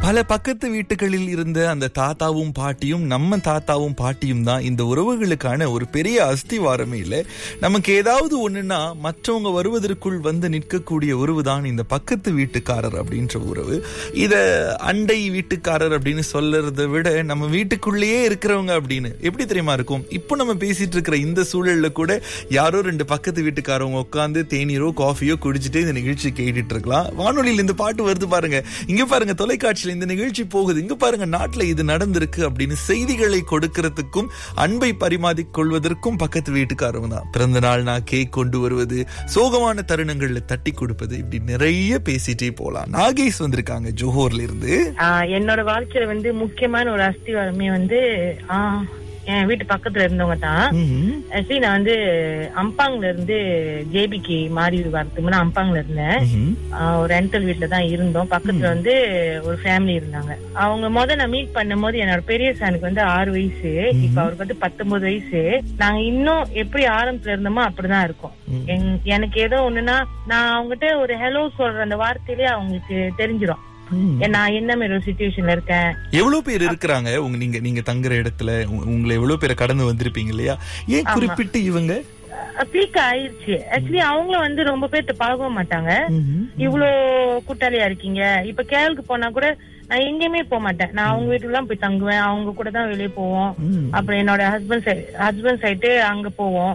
பல பக்கத்து வீட்டுகளில் இருந்த அந்த தாத்தாவும் பாட்டியும் நம்ம தாத்தாவும் பாட்டியும் தான் இந்த உறவுகளுக்கான ஒரு பெரிய அஸ்திவாரமே இல்லை. நமக்கு ஏதாவது ஒண்ணுன்னா மற்றவங்க வருவதற்குள் வந்து நிற்கக்கூடிய உறவு தான் இந்த பக்கத்து வீட்டுக்காரர் அப்படின்ற உறவு. இத அண்டை வீட்டுக்காரர் அப்படின்னு சொல்றதை விட நம்ம வீட்டுக்குள்ளேயே இருக்கிறவங்க அப்படின்னு எப்படி தெரியுமா இருக்கும். இப்போ நம்ம பேசிட்டு இருக்கிற இந்த சூழல்ல கூட யாரோ 2 பக்கத்து வீட்டுக்காரவங்க உட்காந்து தேநீரோ காஃபியோ குடிச்சிட்டு இந்த நிகழ்ச்சி கேட்டுட்டு இருக்கலாம். வானொலியில் இந்த பாட்டு வருது பாருங்க, இங்க பாருங்க தொலைக்காட்சியில இந்த நிகழ்ச்சி போகுது, இங்க பாருங்க நாட்டுல இது நடந்திருக்கு அப்படின்னு செய்திகளை கொடுக்கறதுக்கும் அன்பை பரிமாறிக் கொள்வதற்கும் பக்கத்து வீட்டுக்காரங்க தான். பிறந்த நாள்னா கேக் கொண்டு வருவது, சோகமான தருணங்கள்ல தட்டி கொடுப்பது, இப்படி நிறைய பேசிட்டே போலாம். நாகேஷ் வந்திருக்காங்க ஜோஹர்ல இருந்து. என்னோட வாழ்க்கையில வந்து முக்கியமான ஒரு அஸ்திவாரமே வந்து என் வீட்டு பக்கத்துல இருந்தவங்க தான். ஆக்சுவலி நான் வந்து அம்பாங்ல இருந்து ஜேபிக்கு மாறி வரதுக்கு முன்னாடி அம்பாங்ல இருந்தேன். ஒரு ரெண்டல் வீட்டுல தான் இருந்தோம். பக்கத்துல வந்து ஒரு ஃபேமிலி இருந்தாங்க. அவங்க நான் மீட் பண்ணும் போது என்னோட பெரிய சனுக்கு வந்து 6 வயசு, இப்ப அவருக்கு வந்து 19 வயசு. நாங்க இன்னும் எப்படி ஆரம்பத்துல இருந்தோமோ அப்படிதான் இருக்கோம். எனக்கு ஏதோ ஒண்ணுன்னா நான் அவங்ககிட்ட ஒரு ஹலோ சொல்ற அந்த வார்த்தையிலேயே அவங்களுக்கு தெரிஞ்சிடும் நான் என்ன மாதிரி ஒரு சிச்சுவேஷன்ல இருக்கேன். எவ்வளவு பேர் இருக்கிறாங்க நீங்க தங்குற இடத்துல? உங்களை எவ்வளவு பேரை கடந்து வந்திருப்பீங்க இல்லையா? ஏன் குறிப்பிட்டு இவங்க பீக் ஆயிருச்சு? ஆக்சுவலி அவங்களும் வந்து ரொம்ப பேர்த்த பழக மாட்டாங்க. இவ்வளவு கூட்டாளியா இருக்கீங்க. இப்ப கேரளுக்கு போனா கூட நான் எங்கேயுமே போக மாட்டேன். நான் அவங்க வீட்டுல தான் போய் தங்குவேன். அவங்க கூட தான் வெளியே போவோம். அப்புறம் என்னோட ஹஸ்பண்ட் சைடு அங்க போவோம்.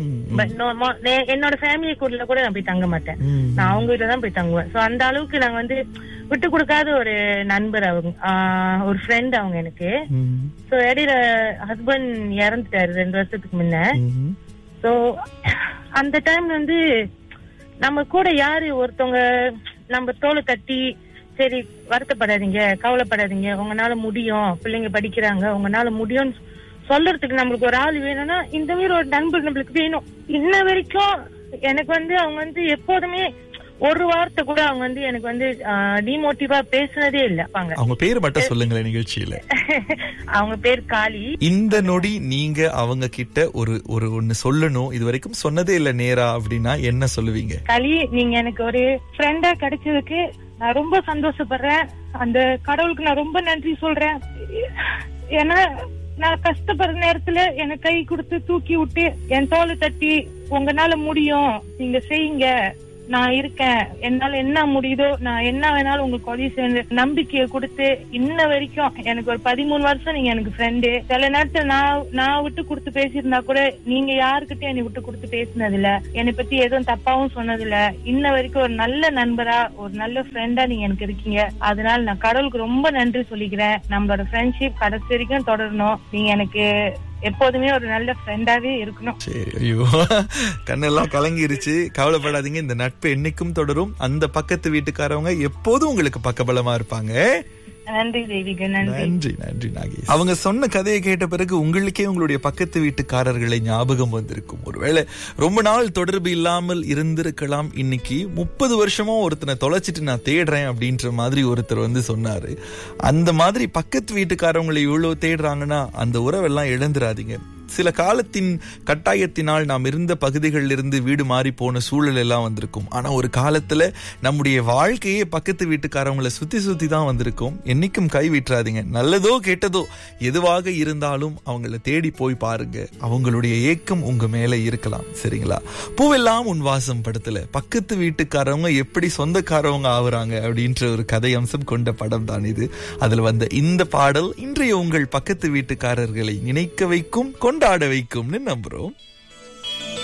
என்னோட ஃபேமிலி கூட நான் போய் தங்க மாட்டேன். நான் அவங்க வீட்டுல தான் போய் தங்குவேன். சோ அந்த அளவுக்கு நாங்க வந்து விட்டு கொடுக்காத ஒரு நண்பர் அவங்க, ஒரு ஃப்ரெண்ட் அவங்க எனக்கு. சோ இடையில ஹஸ்பண்ட் இறந்துட்டாரு 2 வருஷத்துக்கு முன்ன. சோ அந்த டைம்ல வந்து நம்ம கூட யாரு ஒருத்தவங்க நம்ம தோலை தட்டி சரி வருத்தப்படாதீங்க, கவலைப்படாதீங்க, உங்களால முடியும், பிள்ளைங்க படிக்கிறாங்க, உங்களால முடியும்னு சொல்றதுக்கு நம்மளுக்கு ஒரு ஆள் வேணும்னா இந்த மாதிரி ஒரு நண்பர் நம்மளுக்கு வேணும். இன்ன வரைக்கும் எனக்கு வந்து அவங்க வந்து எப்போதுமே ஒரு வார்த்தை கூட அவங்க வந்து எனக்கு வந்து டிமோட்டிவா பேசுனதே இல்ல. அவங்க பேர் மட்டும் சொல்லுங்களேன் நிகழ்ச்சியில. அவங்க பேர் காளி. இந்த நொடி நீங்க அவங்க கிட்ட ஒரு ஒண்ணு சொல்லணும், இது வரைக்கும் சொன்னதே இல்ல நேரா அப்படின்னா என்ன சொல்லுவீங்க? காளி, நீங்க எனக்கு ஒரு ஃப்ரெண்டா கிடைச்சதுக்கு நான் ரொம்ப சந்தோஷப்படுறேன். அந்த கடவுளுக்கு நான் ரொம்ப நன்றி சொல்றேன். ஏன்னா நான் கஷ்டப்படுற நேரத்துல எனக்கு கை கொடுத்து தூக்கி விட்டு என் தோலை தட்டி உங்களால முடியும், நீங்க செய்யுங்க, நான் இருக்கேன், என்னால என்ன முடியுதோ நான் என்ன வேணாலும் உங்களுக்கு உதவி செய்ய நம்பிக்கையை கொடுத்து இன்ன வரைக்கும் எனக்கு ஒரு 13 வருஷம் நீங்க எனக்கு ஃப்ரெண்டு. சில நேரத்துல நான் விட்டு கொடுத்து பேசியிருந்தா கூட நீங்க யாருக்கிட்ட என்னை விட்டு கொடுத்து பேசினது இல்ல, என்னை பத்தி எதுவும் தப்பாவும் சொன்னது இல்ல. இன்ன வரைக்கும் ஒரு நல்ல நண்பரா ஒரு நல்ல ஃப்ரெண்டா நீங்க எனக்கு இருக்கீங்க. அதனால நான் கடவுளுக்கு ரொம்ப நன்றி சொல்லிக்கிறேன். நம்மளோட ஃப்ரெண்ட்ஷிப் கடைசி வரைக்கும் தொடரணும். நீங்க எனக்கு எப்போதுமே ஒரு நல்ல ஃப்ரெண்டாவே இருக்கணும். சரி, ஐயோ கண்ணெல்லாம் கலங்கிருச்சு. கவலைப்படாதீங்க, இந்த நட்பு என்னைக்கும் தொடரும். அந்த பக்கத்து வீட்டுக்காரவங்க எப்போதும் உங்களுக்கு பக்கபலமா இருப்பாங்க. நன்றி தேவிகா, நன்றி நன்றி நாகேஷ். அவங்க சொன்ன கதையை கேட்ட பிறகு உங்களுக்கே உங்களுடைய பக்கத்து வீட்டுக்காரர்களை ஞாபகம் வந்திருக்கும். ஒருவேளை ரொம்ப நாள் தொடர்பு இல்லாமல் இருந்திருக்கலாம். இன்னைக்கு 30 வருஷமா ஒருத்தனை தொலைச்சிட்டு நான் தேடுறேன் அப்படின்ற மாதிரி ஒருத்தர் வந்து சொன்னாரு. அந்த மாதிரி பக்கத்து வீட்டுக்காரவங்களை இவ்வளவு தேடுறாங்கன்னா அந்த உறவெல்லாம் இழந்துராதீங்க. சில காலத்தின் கட்டாயத்தினால் நாம் இருந்த பகுதிகளில் இருந்து வீடு மாறி போன சூழல் எல்லாம் வந்திருக்கும். ஆனா ஒரு காலத்துல நம்முடைய வாழ்க்கையே பக்கத்து வீட்டுக்காரவங்களை சுத்தி தான் வந்திருக்கும். என்னைக்கும் கை விட்டுறாதீங்க. நல்லதோ கெட்டதோ எதுவாக இருந்தாலும் அவங்கள தேடி போய் பாருங்க. அவங்களுடைய ஏக்கம் உங்க மேல இருக்கலாம். சரிங்களா? பூவெல்லாம் உன் வாசம் படத்துல பக்கத்து வீட்டுக்காரவங்க எப்படி சொந்தக்காரவங்க ஆகுறாங்க அப்படின்ற ஒரு கதை அம்சம் கொண்ட படம் தான் இது. அதுல வந்த இந்த பாடல் இன்றைய உங்கள் பக்கத்து வீட்டுக்காரர்களை நினைக்க வைக்கும், கொண்டாட வைக்கும்னு நம்புறோம்.